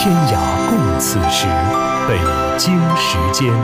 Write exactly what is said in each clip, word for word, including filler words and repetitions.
天涯共此时，北京时间。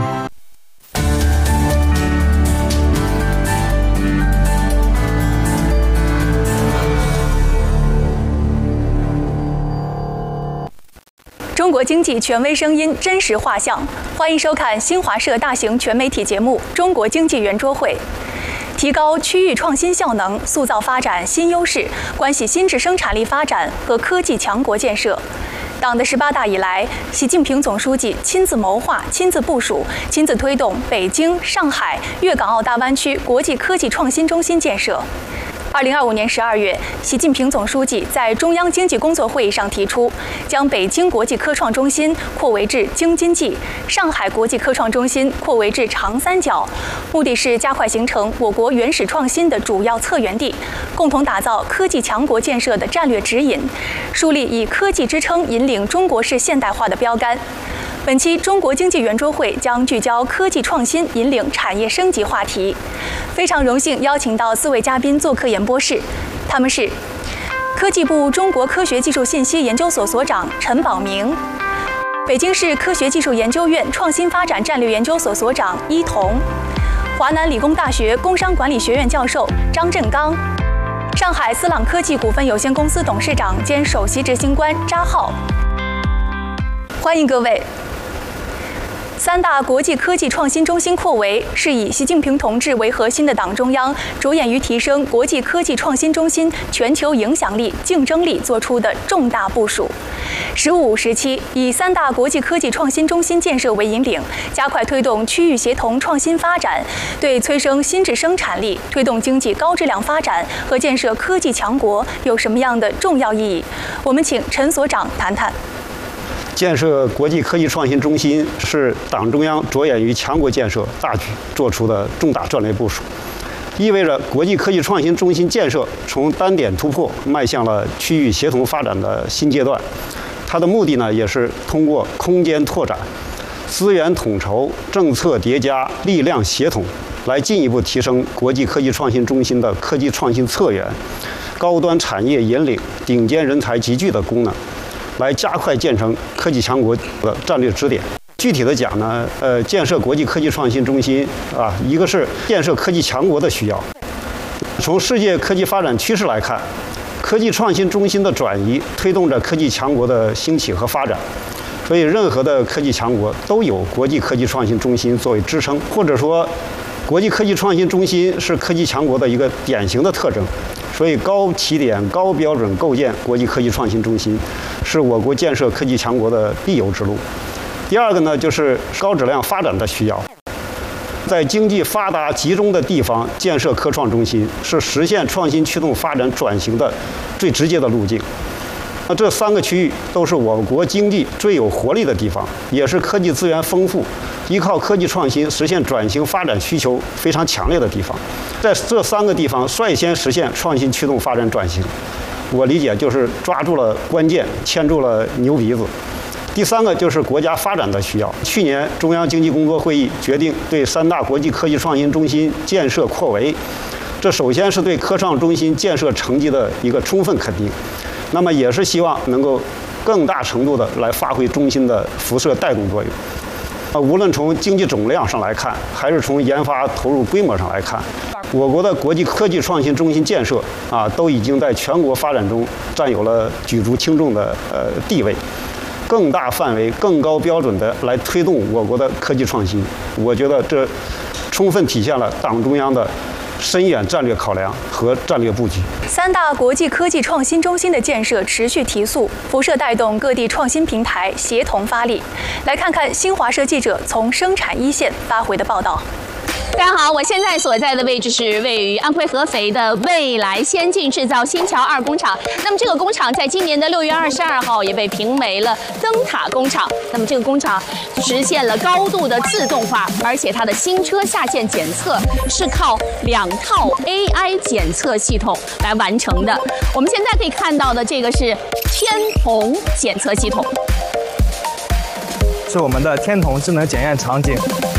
中国经济权威声音，真实画像，欢迎收看新华社大型全媒体节目《中国经济圆桌会》。提高区域创新效能，塑造发展新优势，关系新质生产力发展和科技强国建设。党的十八大以来，习近平总书记亲自谋划、亲自部署、亲自推动北京、上海、粤港澳大湾区国际科技创新中心建设。二零二五年十二月，习近平总书记在中央经济工作会议上提出，将北京国际科创中心扩围至京津冀，上海国际科创中心扩围至长三角，目的是加快形成我国原始创新的主要策源地，共同打造科技强国建设的战略指引，树立以科技支撑引领中国式现代化的标杆。本期中国经济圆桌会将聚焦科技创新引领产业升级话题。非常荣幸邀请到四位嘉宾做客演播室，他们是科技部中国科学技术信息研究所所长陈宝明，北京市科学技术研究院创新发展战略研究所所长伊彤，华南理工大学工商管理学院教授张振刚，上海思朗科技股份有限公司董事长兼首席执行官扎浩。欢迎各位。三大国际科技创新中心扩围，是以习近平同志为核心的党中央着眼于提升国际科技创新中心全球影响力、竞争力做出的重大部署。十五时期，以三大国际科技创新中心建设为引领，加快推动区域协同创新发展，对催生新质生产力、推动经济高质量发展和建设科技强国有什么样的重要意义？我们请陈所长谈谈。 建设国际科技创新中心是党中央着眼于强国建设大局做出的重大战略部署，意味着国际科技创新中心建设从单点突破迈向了区域协同发展的新阶段。它的目的呢，也是通过空间拓展、资源统筹、政策叠加、力量协同，来进一步提升国际科技创新中心的科技创新策源、高端产业引领、顶尖人才集聚的功能，来加快建成科技强国的战略支点。具体的讲呢，呃，建设国际科技创新中心啊，一个是建设科技强国的需要。从世界科技发展趋势来看，科技创新中心的转移推动着科技强国的兴起和发展。所以，任何的科技强国都有国际科技创新中心作为支撑，或者说，国际科技创新中心是科技强国的一个典型的特征。所以，高起点、高标准构建国际科技创新中心，是我国建设科技强国的必由之路。第二个呢，就是高质量发展的需要。在经济发达集中的地方建设科创中心，是实现创新驱动发展转型的最直接的路径。那这三个区域都是我国经济最有活力的地方，也是科技资源丰富、依靠科技创新实现转型发展需求非常强烈的地方。在这三个地方率先实现创新驱动发展转型，我理解就是抓住了关键，牵住了牛鼻子。第三个就是国家发展的需要。去年中央经济工作会议决定对三大国际科技创新中心建设扩围，这首先是对科创中心建设成绩的一个充分肯定，那么也是希望能够更大程度的来发挥中心的辐射带动作用。啊，无论从经济总量上来看，还是从研发投入规模上来看，我国的国际科技创新中心建设啊，都已经在全国发展中占有了举足轻重的呃地位。更大范围、更高标准的来推动我国的科技创新，我觉得这充分体现了党中央的深远战略考量和战略布局。 三大国际科技创新中心的建设持续提速，辐射带动各地创新平台协同发力。来看看新华社记者从生产一线发回的报道。 大家好，我现在所在的位置是位于安徽合肥的未来先进制造新桥二工厂。那么这个工厂在今年的六月二十二号也被评为了灯塔工厂。那么这个工厂实现了高度的自动化，而且它的新车下线检测是靠两套 A I 检测系统来完成的。我们现在可以看到的这个是天童检测系统， 是我们的天童智能检验场景。